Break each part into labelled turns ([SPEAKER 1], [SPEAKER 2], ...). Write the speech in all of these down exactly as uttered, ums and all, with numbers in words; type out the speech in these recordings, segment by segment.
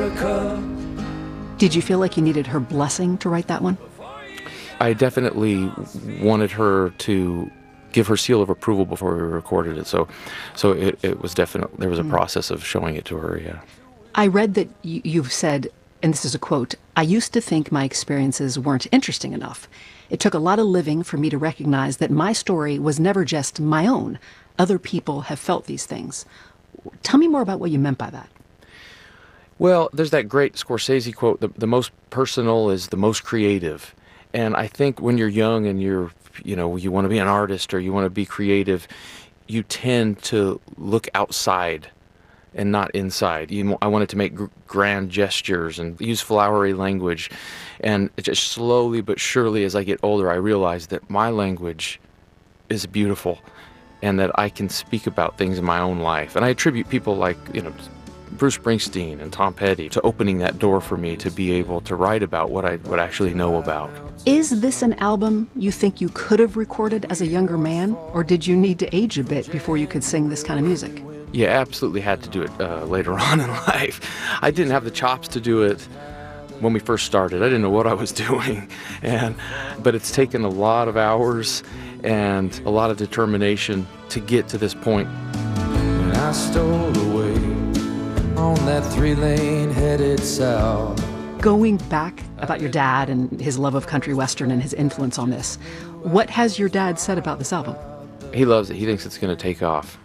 [SPEAKER 1] America.
[SPEAKER 2] Did you feel like you needed her blessing to write that one?
[SPEAKER 3] I definitely wanted her to give her seal of approval before we recorded it. So so it, it was definitely, there was a mm. process of showing it to her, yeah.
[SPEAKER 2] I read that you, you've said, and this is a quote, "I used to think my experiences weren't interesting enough. It took a lot of living for me to recognize that my story was never just my own. Other people have felt these things." Tell me more about what you meant by that.
[SPEAKER 3] Well, there's that great Scorsese quote, the, the most personal is the most creative. And I think when you're young and you're, you know, you want to be an artist or you want to be creative, you tend to look outside and not inside. You, I wanted to make gr- grand gestures and use flowery language. And it just slowly but surely as I get older, I realize that my language is beautiful and that I can speak about things in my own life. And I attribute people like, you know, Bruce Springsteen and Tom Petty to opening that door for me to be able to write about what I would actually know about.
[SPEAKER 2] Is this an album you think you could have recorded as a younger man, or did you need to age a bit before you could sing this kind of music?
[SPEAKER 3] Yeah, absolutely had to do it uh, later on in life. I didn't have the chops to do it when we first started. I didn't know what I was doing, and but it's taken a lot of hours and a lot of determination to get to this point.
[SPEAKER 1] When I stole away on that three-lane headed south.
[SPEAKER 2] Going back about your dad and his love of country western and his influence on this, what has your dad said about this album?
[SPEAKER 3] He loves it. He thinks it's going to take off.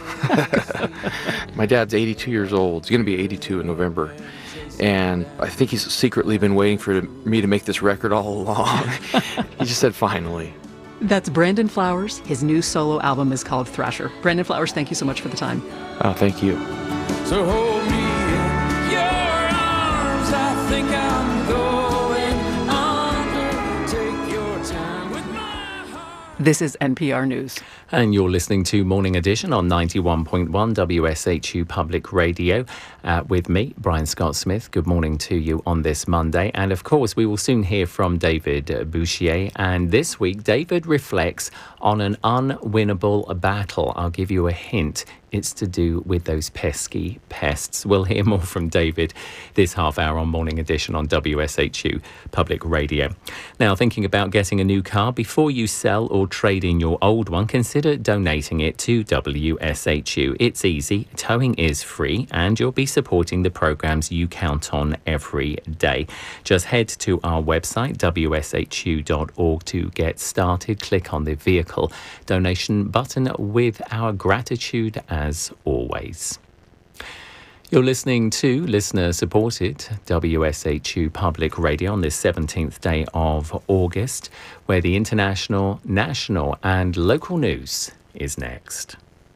[SPEAKER 3] My dad's eighty-two years old. He's going to be eighty-two in November. And I think he's secretly been waiting for me to make this record all along. He just said, finally.
[SPEAKER 2] That's Brandon Flowers. His new solo album is called Thrasher. Brandon Flowers, thank you so much for the time.
[SPEAKER 3] Oh, thank you.
[SPEAKER 1] So hold me in your arms, I think I'm going under. Take your time with my heart.
[SPEAKER 2] This is N P R News.
[SPEAKER 4] And you're listening to Morning Edition on ninety-one point one W S H U Public Radio uh, with me, Brian Scott Smith. Good morning to you on this Monday. And of course, we will soon hear from David Bouchier. And this week, David reflects on an unwinnable battle. I'll give you a hint. It's to do with those pesky pests. We'll hear more from David this half hour on Morning Edition on W S H U Public Radio. Now, thinking about getting a new car, before you sell or trade in your old one, consider donating it to W S H U. It's easy, towing is free, and you'll be supporting the programs you count on every day. Just head to our website, W S H U dot org, to get started. Click on the vehicle donation button with our gratitude as always. You're listening to listener-supported W S H U Public Radio on this seventeenth day of August, where the international, national and local news is next.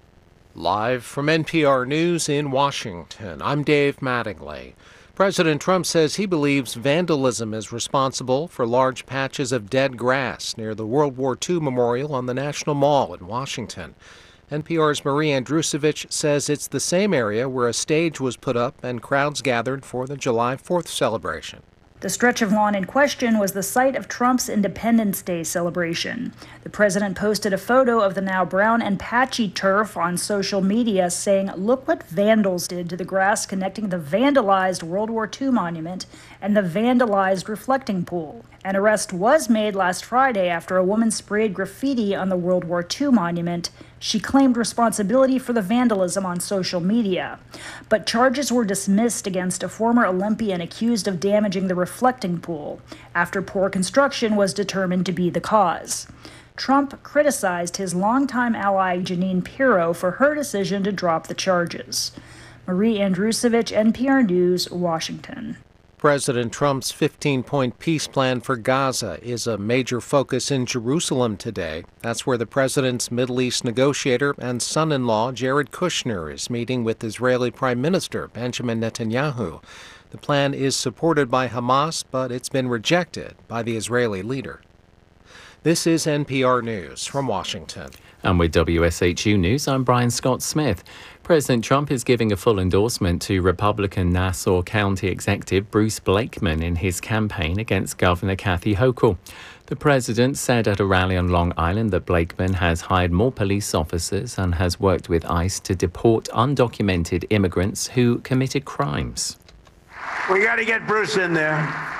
[SPEAKER 5] Live from N P R News in Washington, I'm Dave Mattingly. President Trump says he believes vandalism is responsible for large patches of dead grass near the World War Two Memorial on the National Mall in Washington. N P R's Marie Andrusevich says it's the same area where a stage was put up and crowds gathered for the July fourth celebration.
[SPEAKER 6] The stretch of lawn in question was the site of Trump's Independence Day celebration. The president posted a photo of the now brown and patchy turf on social media saying, "Look what vandals did to the grass connecting the vandalized World War Two monument and the vandalized reflecting pool." An arrest was made last Friday after a woman sprayed graffiti on the World War Two monument. She claimed responsibility for the vandalism on social media. But charges were dismissed against a former Olympian accused of damaging the reflecting pool after poor construction was determined to be the cause. Trump criticized his longtime ally Jeanine Pirro for her decision to drop the charges. Marie Andrusevich, N P R News, Washington.
[SPEAKER 5] President Trump's fifteen-point peace plan for Gaza is a major focus in Jerusalem today. That's where the president's Middle East negotiator and son-in-law, Jared Kushner, is meeting with Israeli Prime Minister Benjamin Netanyahu. The plan is supported by Hamas, but it's been rejected by the Israeli leader. This is N P R News from Washington.
[SPEAKER 4] And with W S H U News, I'm Brian Scott Smith. President Trump is giving a full endorsement to Republican Nassau County Executive Bruce Blakeman in his campaign against Governor Kathy Hochul. The president said at a rally on Long Island that Blakeman has hired more police officers and has worked with ICE to deport undocumented immigrants who committed crimes.
[SPEAKER 7] We got to get Bruce in there.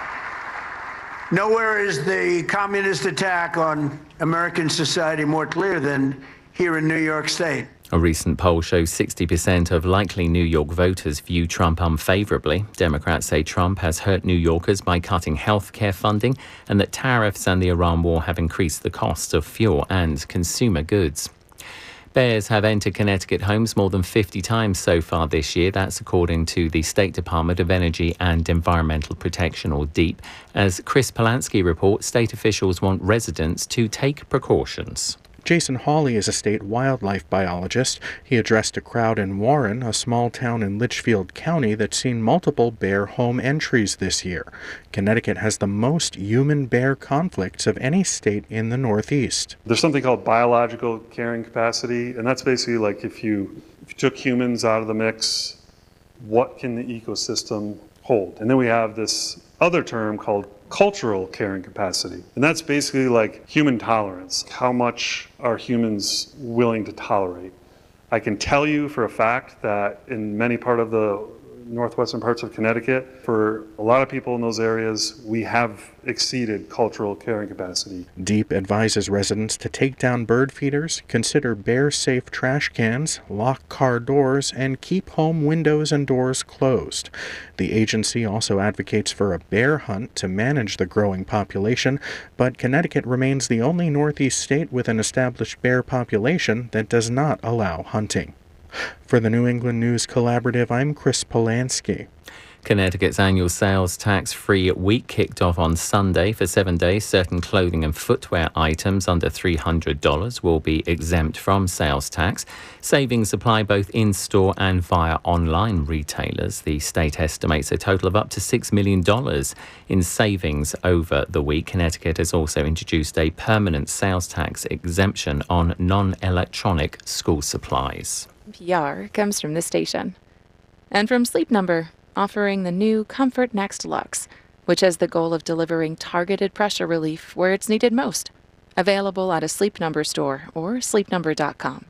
[SPEAKER 7] Nowhere is the communist attack on American society more clear than here in New York State.
[SPEAKER 4] A recent poll shows sixty percent of likely New York voters view Trump unfavorably. Democrats say Trump has hurt New Yorkers by cutting health care funding and that tariffs and the Iran war have increased the cost of fuel and consumer goods. Bears have entered Connecticut homes more than fifty times so far this year. That's according to the State Department of Energy and Environmental Protection, or DEEP. As Chris Polanski reports, state officials want residents to take precautions.
[SPEAKER 8] Jason Hawley is a state wildlife biologist. He addressed a crowd in Warren, a small town in Litchfield County that's seen multiple bear home entries this year. Connecticut has the most human-bear conflicts of any state in the Northeast.
[SPEAKER 9] There's something called biological carrying capacity, and that's basically like if you, if you took humans out of the mix, what can the ecosystem hold? And then we have this other term called cultural carrying capacity. And that's basically like human tolerance. How much are humans willing to tolerate? I can tell you for a fact that in many part of the northwestern parts of Connecticut, for a lot of people in those areas, we have exceeded cultural carrying capacity.
[SPEAKER 8] DEEP advises residents to take down bird feeders, consider bear-safe trash cans, lock car doors, and keep home windows and doors closed. The agency also advocates for a bear hunt to manage the growing population, but Connecticut remains the only Northeast state with an established bear population that does not allow hunting. For the New England News Collaborative, I'm Chris Polanski.
[SPEAKER 4] Connecticut's annual sales tax-free week kicked off on Sunday. For seven days, certain clothing and footwear items under three hundred dollars will be exempt from sales tax. Savings apply both in-store and via online retailers. The state estimates a total of up to six million dollars in savings over the week. Connecticut has also introduced a permanent sales tax exemption on non-electronic school supplies.
[SPEAKER 10] N P R comes from this station. And from Sleep Number, offering the new Comfort Next Luxe, which has the goal of delivering targeted pressure relief where it's needed most. Available at a Sleep Number store or sleep number dot com.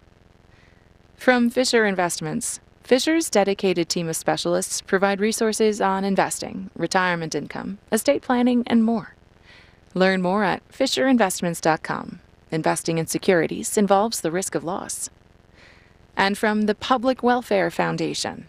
[SPEAKER 10] From Fisher Investments, Fisher's dedicated team of specialists provide resources on investing, retirement income, estate planning, and more. Learn more at fisher investments dot com. Investing in securities involves the risk of loss. And from the Public Welfare Foundation.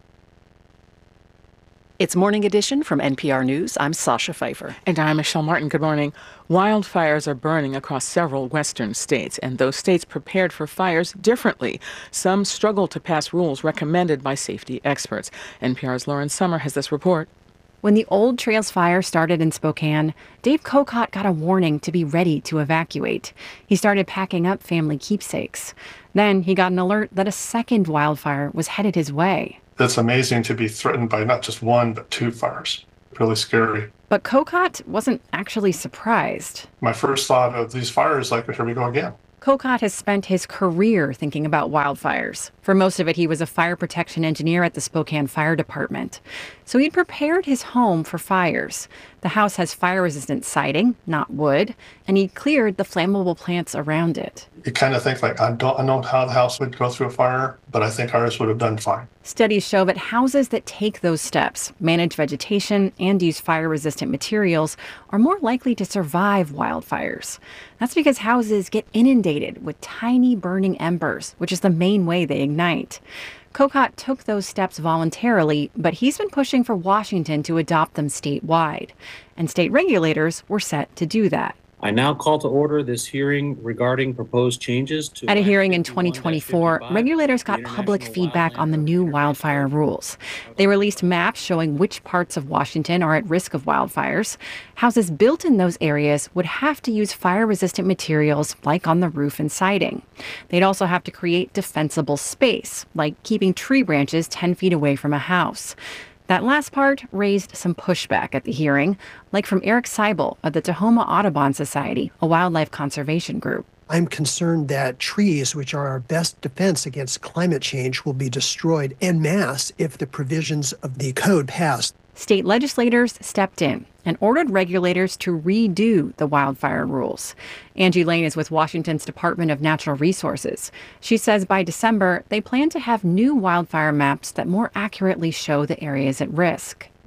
[SPEAKER 2] It's Morning Edition from N P R News. I'm Sasha Pfeiffer.
[SPEAKER 11] And I'm Michelle Martin. Good morning. Wildfires are burning across several western states, and those states prepared for fires differently. Some struggle to pass rules recommended by safety experts. N P R's Lauren Summer has this report.
[SPEAKER 12] When the Old Trails fire started in Spokane, Dave Kokot got a warning to be ready to evacuate. He started packing up family keepsakes. Then he got an alert that a second wildfire was headed his way.
[SPEAKER 13] It's amazing to be threatened by not just one, but two fires. Really scary.
[SPEAKER 12] But Kokot wasn't actually surprised.
[SPEAKER 13] My first thought of these fires, like, here we go again.
[SPEAKER 12] Kokot has spent his career thinking about wildfires. For most of it, he was a fire protection engineer at the Spokane Fire Department. So he'd prepared his home for fires. The house has fire-resistant siding, not wood, and he cleared the flammable plants around it.
[SPEAKER 13] You kind of think, like, I don't I know how the house would go through a fire, but I think ours would have done fine.
[SPEAKER 12] Studies show that houses that take those steps, manage vegetation, and use fire-resistant materials are more likely to survive wildfires. That's because houses get inundated with tiny burning embers, which is the main way they ignite. Kokot took those steps voluntarily, but he's been pushing for Washington to adopt them statewide. And state regulators were set to do that.
[SPEAKER 14] I now call to order this hearing regarding proposed changes to...
[SPEAKER 12] At a hearing in twenty twenty-four, regulators got public feedback on the new wildfire rules. They released maps showing which parts of Washington are at risk of wildfires. Houses built in those areas would have to use fire-resistant materials like on the roof and siding. They'd also have to create defensible space, like keeping tree branches ten feet away from a house. That last part raised some pushback at the hearing, like from Eric Seibel of the Tahoma Audubon Society, a wildlife conservation group.
[SPEAKER 15] I'm concerned that trees, which are our best defense against climate change, will be destroyed en masse if the provisions of the code pass.
[SPEAKER 12] State legislators stepped in and ordered regulators to redo the wildfire rules. Angie Lane is with Washington's Department of Natural Resources. She says by December, they plan to have new wildfire maps that more accurately show the areas at risk.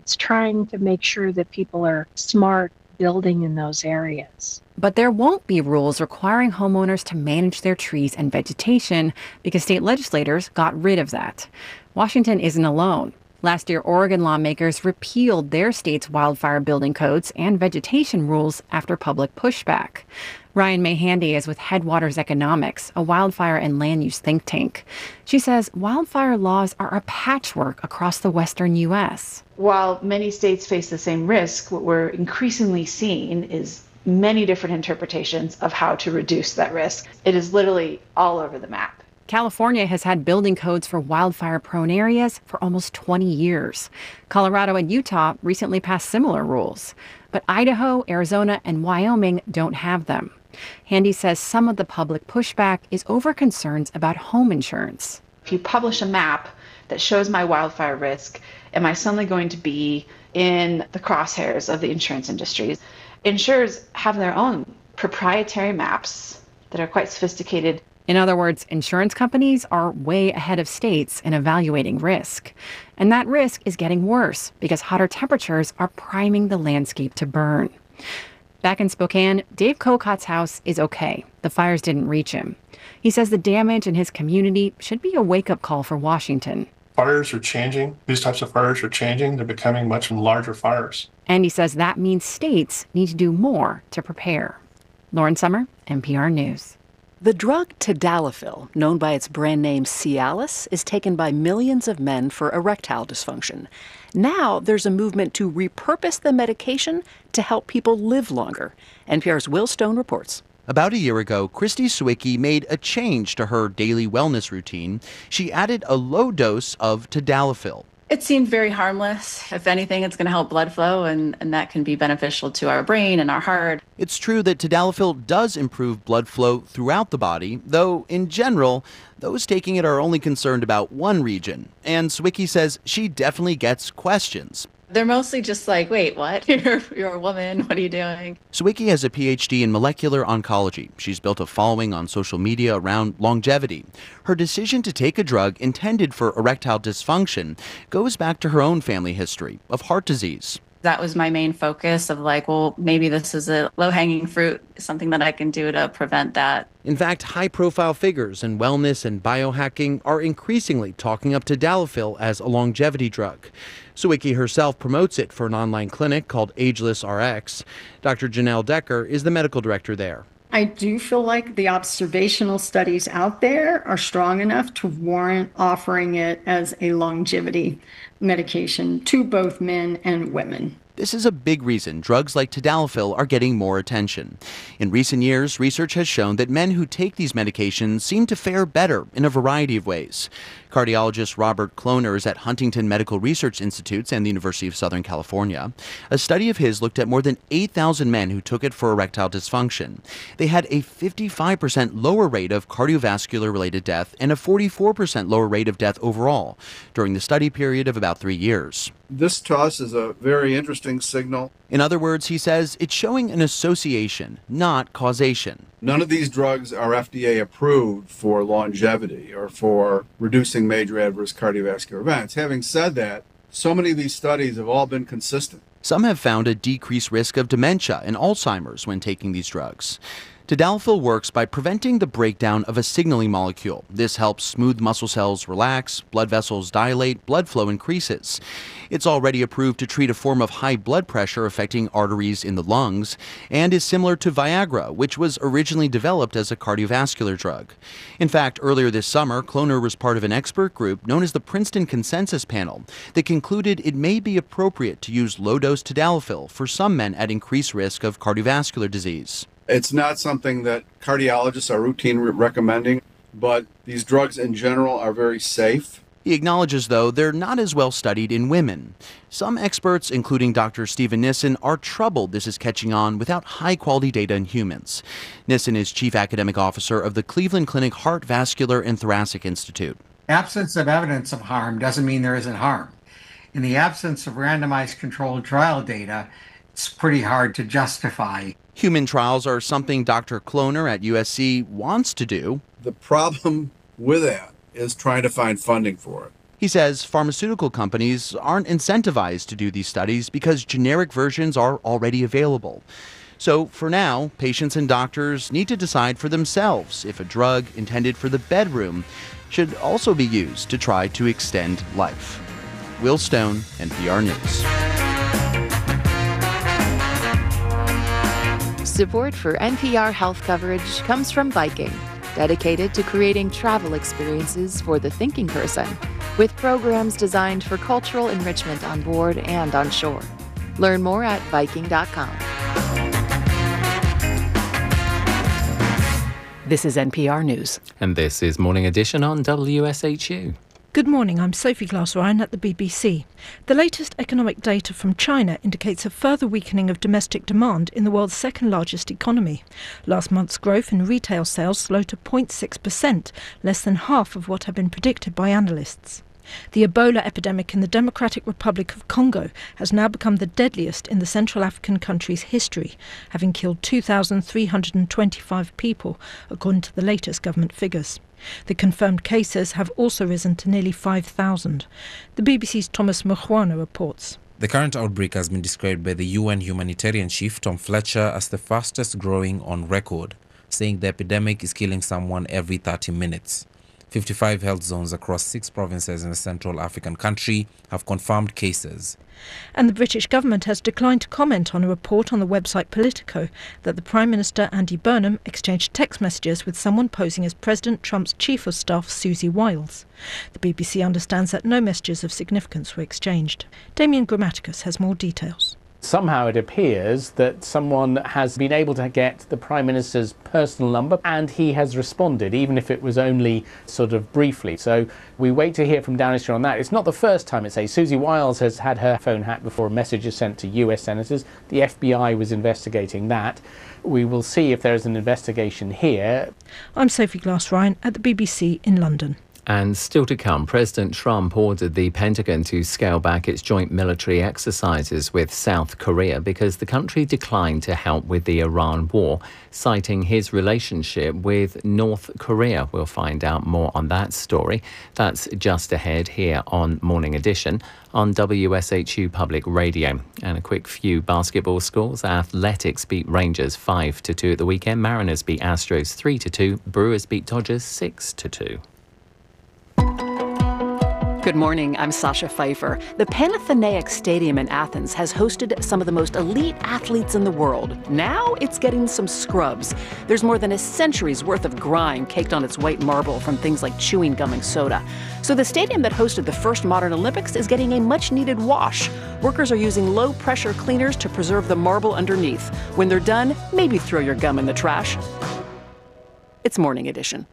[SPEAKER 16] It's trying to make sure that people are smart building in those areas.
[SPEAKER 12] But there won't be rules requiring homeowners to manage their trees and vegetation because state legislators got rid of that. Washington isn't alone. Last year, Oregon lawmakers repealed their state's wildfire building codes and vegetation rules after public pushback. Ryan Mayhandy is with Headwaters Economics, a wildfire and land use think tank. She says wildfire laws are a patchwork across the western U S.
[SPEAKER 17] While many states face the same risk, what we're increasingly seeing is many different interpretations of how to reduce that risk. It is literally all over the map.
[SPEAKER 12] California has had building codes for wildfire-prone areas for almost twenty years. Colorado and Utah recently passed similar rules. But Idaho, Arizona, and Wyoming don't have them. Handy says some of the public pushback is over concerns about home insurance.
[SPEAKER 17] If you publish a map that shows my wildfire risk, am I suddenly going to be in the crosshairs of the insurance industries? Insurers have their own proprietary maps that are quite sophisticated.
[SPEAKER 12] In other words, insurance companies are way ahead of states in evaluating risk. And that risk is getting worse because hotter temperatures are priming the landscape to burn. Back in Spokane, Dave Kokot's house is okay. The fires didn't reach him. He says the damage in his community should be a wake-up call for Washington.
[SPEAKER 13] Fires are changing. These types of fires are changing. They're becoming much larger fires.
[SPEAKER 12] And he says that means states need to do more to prepare. Lauren Summer, N P R News.
[SPEAKER 2] The drug tadalafil, known by its brand name Cialis, is taken by millions of men for erectile dysfunction. Now there's a movement to repurpose the medication to help people live longer. N P R's Will Stone reports.
[SPEAKER 18] About a year ago, Christy Sawicki made a change to her daily wellness routine. She added a low dose of tadalafil.
[SPEAKER 19] It seemed very harmless. If anything, it's going to help blood flow, and, and that can be beneficial to our brain and our heart.
[SPEAKER 18] It's true that tadalafil does improve blood flow throughout the body, though in general, those taking it are only concerned about one region. And Sawicki says she definitely gets questions.
[SPEAKER 19] They're mostly just like, wait, what? You're, you're a woman. What are you doing?
[SPEAKER 18] Sawicki has a P H D in molecular oncology. She's built a following on social media around longevity. Her decision to take a drug intended for erectile dysfunction goes back to her own family history of heart disease.
[SPEAKER 19] That was my main focus of like, well, maybe this is a low-hanging fruit, something that I can do to prevent that.
[SPEAKER 18] In fact, high-profile figures in wellness and biohacking are increasingly talking up tadalafil as a longevity drug. Sawicki herself promotes it for an online clinic called Ageless R X. Doctor Janelle Decker is the medical director there.
[SPEAKER 20] I do feel like the observational studies out there are strong enough to warrant offering it as a longevity medication to both men and women.
[SPEAKER 18] This is a big reason drugs like tadalafil are getting more attention. In recent years, research has shown that men who take these medications seem to fare better in a variety of ways. Cardiologist Robert Kloner is at Huntington Medical Research Institutes and the University of Southern California. A study of his looked at more than eight thousand men who took it for erectile dysfunction. They had a fifty-five percent lower rate of cardiovascular-related death and a forty-four percent lower rate of death overall during the study period of about three years.
[SPEAKER 21] This to us is a very interesting signal.
[SPEAKER 18] In other words, he says, it's showing an association, not causation.
[SPEAKER 21] None of these drugs are F D A approved for longevity or for reducing major adverse cardiovascular events. Having said that, so many of these studies have all been consistent.
[SPEAKER 18] Some have found a decreased risk of dementia and Alzheimer's when taking these drugs. Tadalafil works by preventing the breakdown of a signaling molecule. This helps smooth muscle cells relax, blood vessels dilate, blood flow increases. It's already approved to treat a form of high blood pressure affecting arteries in the lungs, and is similar to Viagra, which was originally developed as a cardiovascular drug. In fact, earlier this summer, Kloner was part of an expert group known as the Princeton Consensus Panel that concluded it may be appropriate to use low-dose tadalafil for some men at increased risk of cardiovascular disease.
[SPEAKER 21] It's not something that cardiologists are routinely recommending, but these drugs in general are very safe.
[SPEAKER 18] He acknowledges, though, they're not as well studied in women. Some experts, including Doctor Stephen Nissen, are troubled this is catching on without high-quality data in humans. Nissen is chief academic officer of the Cleveland Clinic Heart, Vascular, and Thoracic Institute.
[SPEAKER 22] Absence of evidence of harm doesn't mean there isn't harm. In the absence of randomized controlled trial data, it's pretty hard to justify.
[SPEAKER 18] Human trials are something Doctor Kloner at U S C wants to do.
[SPEAKER 21] The problem with that is trying to find funding for it.
[SPEAKER 18] He says pharmaceutical companies aren't incentivized to do these studies because generic versions are already available. So for now, patients and doctors need to decide for themselves if a drug intended for the bedroom should also be used to try to extend life. Will Stone, N P R News.
[SPEAKER 10] Support for N P R health coverage comes from Viking, dedicated to creating travel experiences for the thinking person, with programs designed for cultural enrichment on board and on shore. Learn more at Viking dot com.
[SPEAKER 2] This is N P R News.
[SPEAKER 4] And this is Morning Edition on W S H U.
[SPEAKER 1] Good morning, I'm Sophie Glass-Ryan at the B B C. The latest economic data from China indicates a further weakening of domestic demand in the world's second largest economy. Last month's growth in retail sales slowed to zero point six percent, less than half of what had been predicted by analysts. The Ebola epidemic in the Democratic Republic of Congo has now become the deadliest in the Central African country's history, having killed two thousand three hundred twenty-five people, according to the latest government figures. The confirmed cases have also risen to nearly five thousand. The B B C's Thomas Mokgwana reports.
[SPEAKER 3] The current outbreak has been described by the U N humanitarian chief Tom Fletcher as the fastest growing on record, saying the epidemic is killing someone every thirty minutes. fifty-five health zones across six provinces in the Central African country have confirmed cases.
[SPEAKER 1] And the British government has declined to comment on a report on the website Politico that the Prime Minister Andy Burnham exchanged text messages with someone posing as President Trump's Chief of Staff Susie Wiles. The B B C understands that no messages of significance were exchanged. Damien Grammaticus has more details.
[SPEAKER 23] Somehow it appears that someone has been able to get the Prime Minister's personal number and he has responded, even if it was only sort of briefly. So we wait to hear from Downing Street on that. It's not the first time, it's a Susie Wiles has had her phone hacked before messages sent to U S senators. The F B I was investigating that. We will see if there is an investigation here.
[SPEAKER 1] I'm Sophie Glass-Ryan at the B B C in London.
[SPEAKER 4] And still to come, President Trump ordered the Pentagon to scale back its joint military exercises with South Korea because the country declined to help with the Iran war, citing his relationship with North Korea. We'll find out more on that story. That's just ahead here on Morning Edition on W S H U Public Radio. And a quick few basketball scores. Athletics beat Rangers five to two at the weekend. Mariners beat Astros three to two. Brewers beat Dodgers six to two.
[SPEAKER 2] Good morning, I'm Sasha Pfeiffer. The Panathenaic Stadium in Athens has hosted some of the most elite athletes in the world. Now it's getting some scrubs. There's more than a century's worth of grime caked on its white marble from things like chewing gum and soda. So the stadium that hosted the first modern Olympics is getting a much-needed wash. Workers are using low-pressure cleaners to preserve the marble underneath. When they're done, maybe throw your gum in the trash. It's Morning Edition.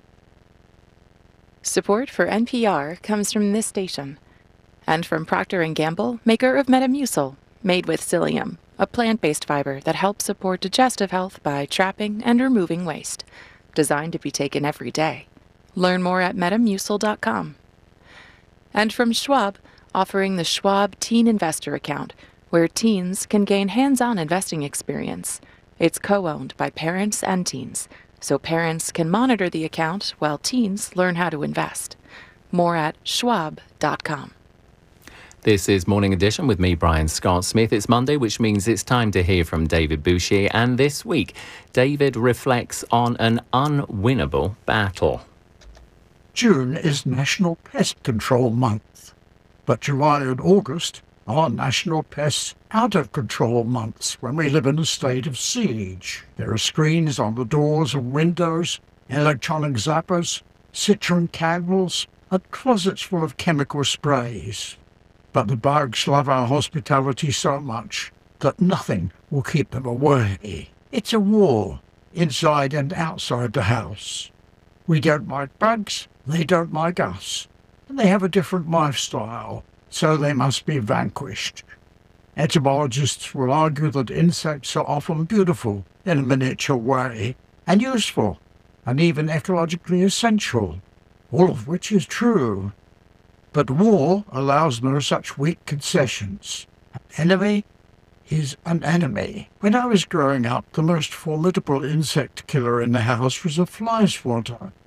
[SPEAKER 10] Support for N P R comes from this station and from Procter and Gamble, maker of Metamucil, made with psyllium, a plant-based fiber that helps support digestive health by trapping and removing waste. Designed to be taken every day. Learn more at metamucil dot com. And from Schwab, offering the Schwab Teen Investor Account, where teens can gain hands-on investing experience. It's co-owned by parents and teens, so parents can monitor the account while teens learn how to invest. More at schwab dot com.
[SPEAKER 4] This is Morning Edition with me, Brian Scott Smith. It's Monday, which means it's time to hear from David Bouchier. And this week, David reflects on an unwinnable battle.
[SPEAKER 24] June is National Pest Control Month, but July and August are National Pest Out of Control months when we live in a state of siege. There are screens on the doors and windows, electronic zappers, citron candles, and closets full of chemical sprays. But the bugs love our hospitality so much that nothing will keep them away. It's a war, inside and outside the house. We don't like bugs, they don't like us, and they have a different lifestyle, so they must be vanquished. Entomologists will argue that insects are often beautiful in a miniature way, and useful, and even ecologically essential, all of which is true. But war allows no such weak concessions. An enemy is an enemy. When I was growing up, the most formidable insect killer in the house was a fly swatter.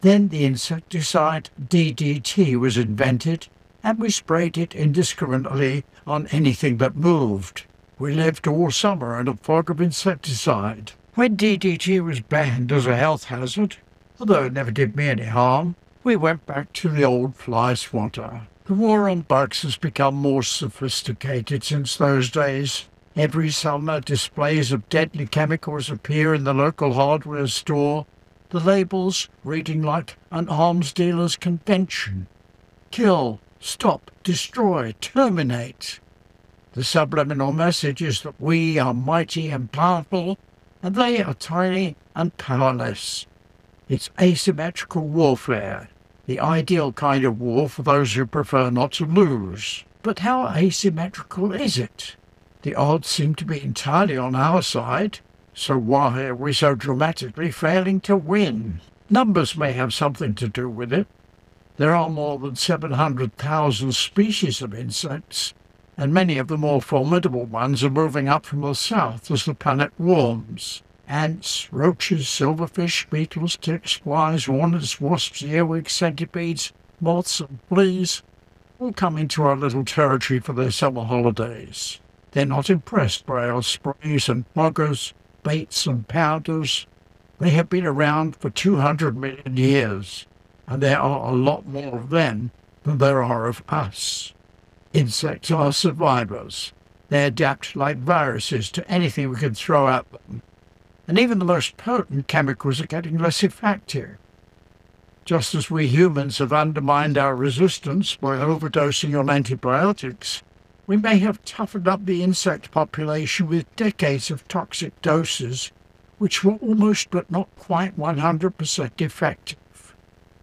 [SPEAKER 24] Then the insecticide D D T was invented, and we sprayed it indiscriminately on anything that moved. We lived all summer in a fog of insecticide. When D D T was banned as a health hazard, although it never did me any harm, we went back to the old fly swatter. The war on bugs has become more sophisticated since those days. Every summer, displays of deadly chemicals appear in the local hardware store, the labels reading like an arms dealer's convention. Kill, stop, destroy, terminate. The subliminal message is that we are mighty and powerful, and they are tiny and powerless. It's asymmetrical warfare, the ideal kind of war for those who prefer not to lose. But how asymmetrical is it? The odds seem to be entirely on our side, so why are we so dramatically failing to win? Numbers may have something to do with it. There are more than seven hundred thousand species of insects, and many of the more formidable ones are moving up from the south as the planet warms. Ants, roaches, silverfish, beetles, ticks, flies, hornets, wasps, earwigs, centipedes, moths and fleas all come into our little territory for their summer holidays. They're not impressed by our sprays and buggers, baits and powders. They have been around for two hundred million years, and there are a lot more of them than there are of us. Insects are survivors. They adapt like viruses to anything we can throw at them. And even the most potent chemicals are getting less effective. Just as we humans have undermined our resistance by overdosing on antibiotics, we may have toughened up the insect population with decades of toxic doses, which were almost but not quite one hundred percent effective.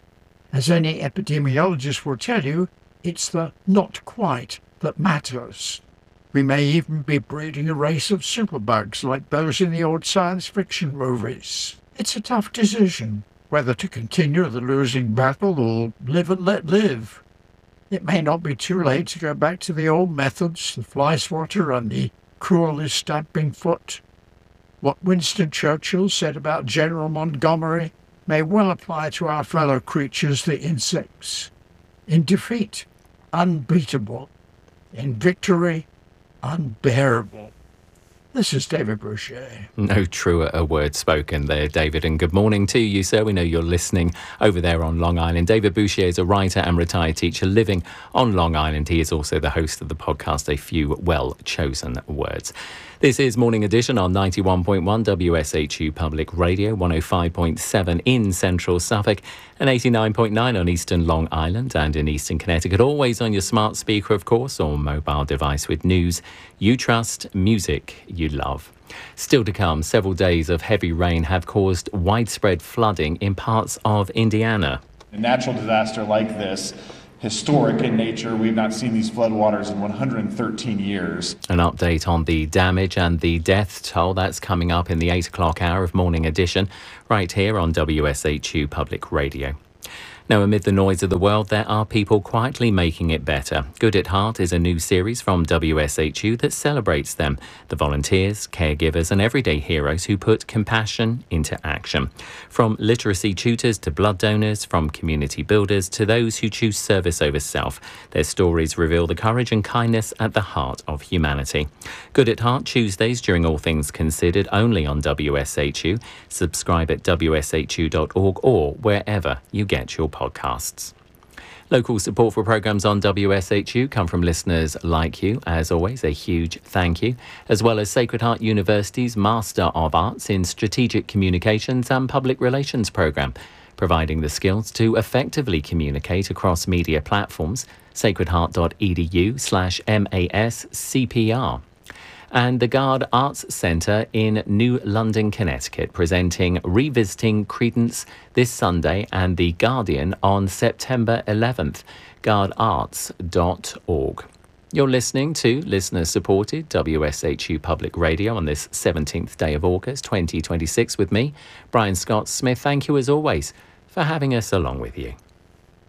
[SPEAKER 24] As any epidemiologist will tell you, it's the not quite that matters. We may even be breeding a race of superbugs like those in the old science fiction movies. It's a tough decision, whether to continue the losing battle or live and let live. It may not be too late to go back to the old methods, the fly swatter and the cruelly stamping foot. What Winston Churchill said about General Montgomery may well apply to our fellow creatures, the insects. In defeat, unbeatable. In victory, unbearable. This is David Boucher.
[SPEAKER 4] No truer a word spoken there, David. And good morning to you, sir. We know you're listening over there on Long Island. David Boucher is a writer and retired teacher living on Long Island. He is also the host of the podcast, A Few Well-Chosen Words. This is Morning Edition on ninety-one point one W S H U Public Radio, one oh five point seven in central Suffolk and eighty-nine point nine on eastern Long Island and in eastern Connecticut. Always on your smart speaker, of course, or mobile device with news you trust, music you love. Still to come, several days of heavy rain have caused widespread flooding in parts of Indiana.
[SPEAKER 5] A natural disaster like this, historic in nature, we've not seen these floodwaters in one hundred thirteen years.
[SPEAKER 4] An update on the damage and the death toll, that's coming up in the eight o'clock hour of Morning Edition, right here on W S H U Public Radio. Now, amid the noise of the world, there are people quietly making it better. Good at Heart is a new series from W S H U that celebrates them, the volunteers, caregivers and everyday heroes who put compassion into action. From literacy tutors to blood donors, from community builders to those who choose service over self, their stories reveal the courage and kindness at the heart of humanity. Good at Heart, Tuesdays during All Things Considered, only on W S H U. Subscribe at W S H U dot org or wherever you get your podcasts. Local support for programmes on W S H U come from listeners like you. As always, a huge thank you, as well as Sacred Heart University's Master of Arts in Strategic Communications and Public Relations programme, providing the skills to effectively communicate across media platforms. sacred heart dot e d u slash M A S C P R. And the Gard Arts Centre in New London, Connecticut, presenting Revisiting Credence this Sunday and The Guardian on September eleventh. gard arts dot org. You're listening to listener-supported W S H U Public Radio on this seventeenth day of August twenty twenty-six with me, Brian Scott Smith. Thank you, as always, for having us along with you.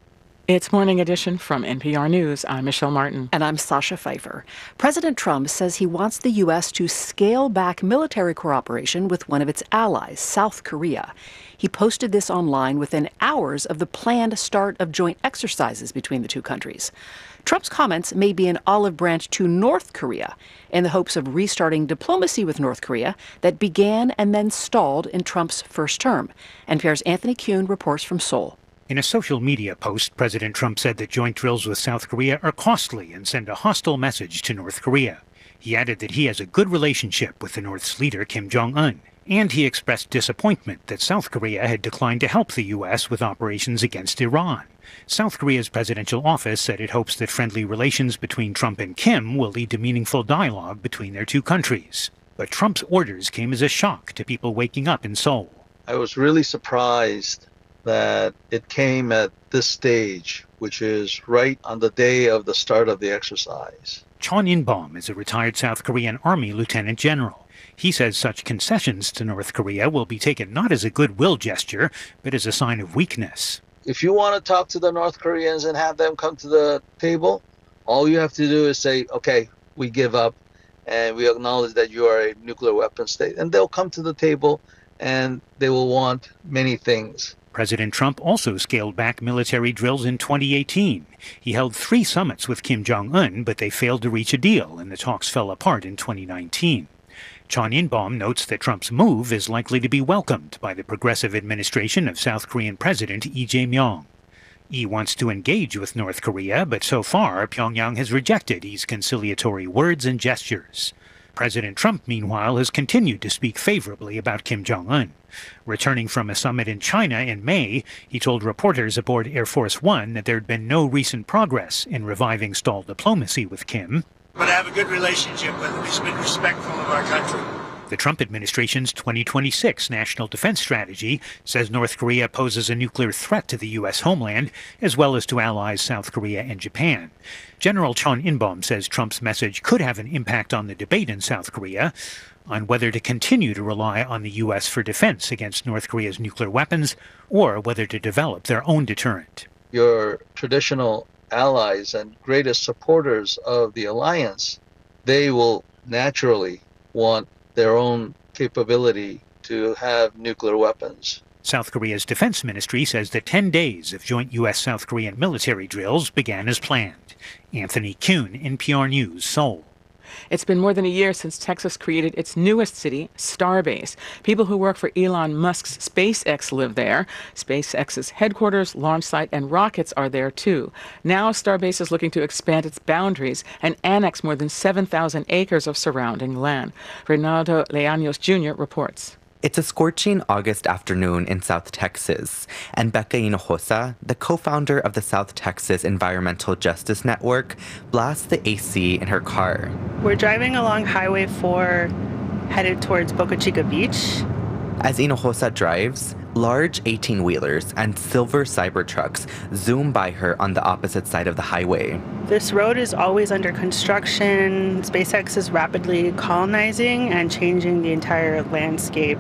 [SPEAKER 11] It's Morning Edition from N P R News. I'm Michelle Martin.
[SPEAKER 2] And I'm Sasha Pfeiffer. President Trump says he wants the U S to scale back military cooperation with one of its allies, South Korea. He posted this online within hours of the planned start of joint exercises between the two countries. Trump's comments may be an olive branch to North Korea in the hopes of restarting diplomacy with North Korea that began and then stalled in Trump's first term. N P R's Anthony Kuhn reports from Seoul.
[SPEAKER 6] In a social media post, President Trump said that joint drills with South Korea are costly and send a hostile message to North Korea. He added that he has a good relationship with the North's leader, Kim Jong-un, and he expressed disappointment that South Korea had declined to help the U S with operations against Iran. South Korea's presidential office said it hopes that friendly relations between Trump and Kim will lead to meaningful dialogue between their two countries. But Trump's orders came as a shock to people waking up in Seoul.
[SPEAKER 7] I was really surprised that it came at this stage, which is right on the day of the start of the exercise.
[SPEAKER 6] Chon In-bom is a retired South Korean Army lieutenant general. He says such concessions to North Korea will be taken not as a goodwill gesture, but as a sign of weakness.
[SPEAKER 7] If you want to talk to the North Koreans and have them come to the table, all you have to do is say, okay, we give up and we acknowledge that you are a nuclear weapon state. And they'll come to the table and they will want many things.
[SPEAKER 6] President Trump also scaled back military drills in twenty eighteen. He held three summits with Kim Jong-un, but they failed to reach a deal, and the talks fell apart in twenty nineteen. Chon In-bom notes that Trump's move is likely to be welcomed by the progressive administration of South Korean President Lee Jae-myung. Lee wants to engage with North Korea, but so far Pyongyang has rejected Lee's conciliatory words and gestures. President Trump, meanwhile, has continued to speak favorably about Kim Jong-un. Returning from a summit in China in May, he told reporters aboard Air Force One that there had been no recent progress in reviving stalled diplomacy with Kim.
[SPEAKER 8] But I have a good relationship with him. He's been respectful of our country.
[SPEAKER 6] The Trump administration's twenty twenty-six National Defense Strategy says North Korea poses a nuclear threat to the U S homeland, as well as to allies South Korea and Japan. General Chon In-bom says Trump's message could have an impact on the debate in South Korea on whether to continue to rely on the U S for defense against North Korea's nuclear weapons or whether to develop their own deterrent.
[SPEAKER 7] Your traditional allies and greatest supporters of the alliance, they will naturally want their own capability to have nuclear weapons.
[SPEAKER 6] South Korea's defense ministry says that ten days of joint U S South Korean military drills began as planned. Anthony Kuhn, N P R News, Seoul.
[SPEAKER 11] It's been more than a year since Texas created its newest city, Starbase. People who work for Elon Musk's SpaceX live there. SpaceX's headquarters, launch site, and rockets are there too. Now Starbase is looking to expand its boundaries and annex more than seven thousand acres of surrounding land. Reynaldo Leaños Junior reports.
[SPEAKER 9] It's a scorching August afternoon in South Texas, and Becca Hinojosa, the co-founder of the South Texas Environmental Justice Network, blasts the A C in her car.
[SPEAKER 25] We're driving along Highway four, headed towards Boca Chica Beach.
[SPEAKER 9] As Hinojosa drives, large eighteen-wheelers and silver Cybertrucks zoom by her on the opposite side of the highway.
[SPEAKER 25] This road is always under construction. SpaceX is rapidly colonizing and changing the entire landscape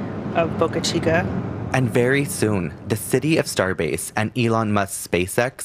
[SPEAKER 25] of Boca Chica.
[SPEAKER 9] And very soon, the city of Starbase and Elon Musk's SpaceX